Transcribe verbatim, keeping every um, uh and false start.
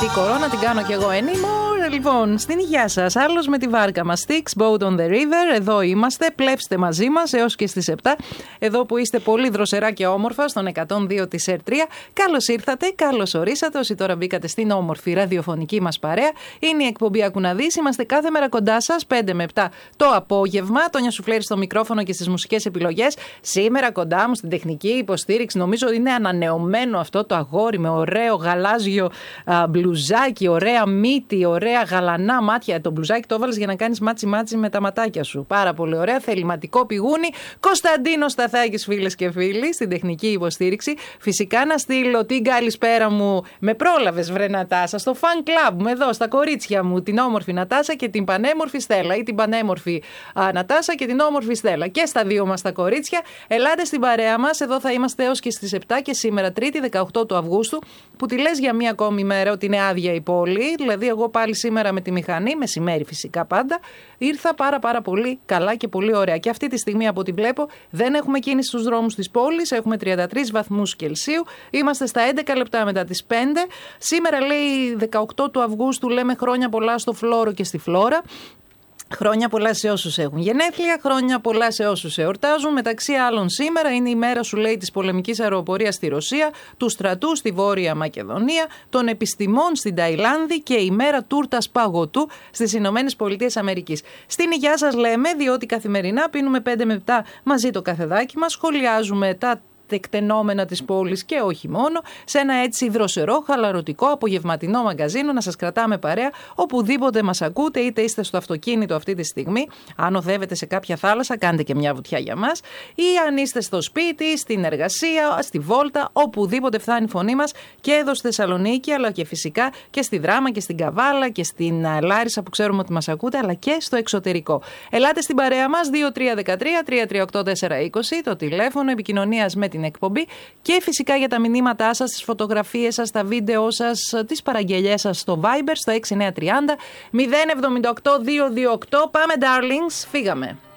Τη κορώνα την κάνω κι εγώ anymore. Λοιπόν, στην υγεία σας. Άλλος με τη βάρκα μας. Sticks, boat on the river. Εδώ είμαστε. Πλέψτε μαζί μας έως και στις επτά. Εδώ που είστε πολύ δροσερά και όμορφα, στον εκατόν δύο της ΕΡ τρία. Καλώς ήρθατε, καλώς ορίσατε. Όσοι τώρα μπήκατε στην όμορφη ραδιοφωνική μας παρέα. Είναι η εκπομπή Ακουναδής. Είμαστε κάθε μέρα κοντά σας, πέντε με επτά το απόγευμα. Τόνια Σουφλέρη στο μικρόφωνο και στις μουσικές επιλογές. Σήμερα κοντά μου στην τεχνική υποστήριξη. Νομίζω ότι είναι ανανεωμένο αυτό το αγόρι με ωραίο γαλάζιο α, μπλουζάκι, ωραία μύτη, ωραία γαλανά μάτια. Το μπλουζάκι το έβαλες για να κάνεις μάτσι μάτσι με τα ματάκια σου. Πάρα πολύ ωραία. Θεληματικό πηγούνι. Κωνσταντίνο Σταθάκης, φίλες και φίλοι, στην τεχνική υποστήριξη. Φυσικά να στείλω την καλησπέρα μου. Με πρόλαβες, βρε Νατάσα, στο fan club μου εδώ, στα κορίτσια μου, την όμορφη Νατάσα και την πανέμορφη Στέλλα. Ή την πανέμορφη α, Νατάσα και την όμορφη Στέλλα. Και στα δύο μας τα κορίτσια. Ελάτε στην παρέα μας. Εδώ θα είμαστε έως και στις επτά και σήμερα Τρίτη, δεκαοκτώ του Αυγούστου, που τη λες για μία ακόμη μέρα ότι είναι άδεια η πόλη. Δηλαδή, εγώ πάλι σήμερα με τη μηχανή, μεσημέρι φυσικά πάντα, ήρθα πάρα πάρα πολύ καλά και πολύ ωραία. Και αυτή τη στιγμή, από ό,τι βλέπω, δεν έχουμε κίνηση στους δρόμους της πόλης. Έχουμε τριάντα τρεις βαθμούς Κελσίου. Είμαστε στα έντεκα λεπτά μετά τις πέντε. Σήμερα λέει δεκαοκτώ του Αυγούστου, λέμε χρόνια πολλά στο Φλόρο και στη Φλόρα. Χρόνια πολλά σε όσους έχουν γενέθλια, χρόνια πολλά σε όσους εορτάζουν. Μεταξύ άλλων, σήμερα είναι η μέρα, σου λέει, της πολεμικής αεροπορίας στη Ρωσία, του στρατού στη Βόρεια Μακεδονία, των επιστημών στην Ταϊλάνδη και η μέρα τούρτας παγωτού στις Ηνωμένες Πολιτείες Αμερικής. Στην υγεία σας λέμε, διότι καθημερινά πίνουμε πέντε με επτά μαζί το καφεδάκι μας, σχολιάζουμε τα εκτενόμενα της πόλης και όχι μόνο, σε ένα έτσι δροσερό, χαλαρωτικό, απογευματινό μαγκαζίνο να σας κρατάμε παρέα οπουδήποτε μας ακούτε, είτε είστε στο αυτοκίνητο αυτή τη στιγμή, αν οδεύετε σε κάποια θάλασσα, κάντε και μια βουτιά για μας, ή αν είστε στο σπίτι, στην εργασία, στη βόλτα, οπουδήποτε φτάνει η φωνή μας και εδώ στη Θεσσαλονίκη, αλλά και φυσικά και στη Δράμα και στην Καβάλα και στην Λάρισα που ξέρουμε ότι μας ακούτε, αλλά και στο εξωτερικό. Ελάτε στην παρέα μας, δύο τρία ένα τρία τρία τρία οκτώ τέσσερα είκοσι, το τηλέφωνο επικοινωνίας με την εκπομπή και φυσικά για τα μηνύματά σας, τις φωτογραφίες σας, τα βίντεο σας, τις παραγγελιές σας στο Viber στο έξι εννιά τρία μηδέν μηδέν επτά οκτώ δύο δύο οκτώ. Πάμε darlings, φύγαμε.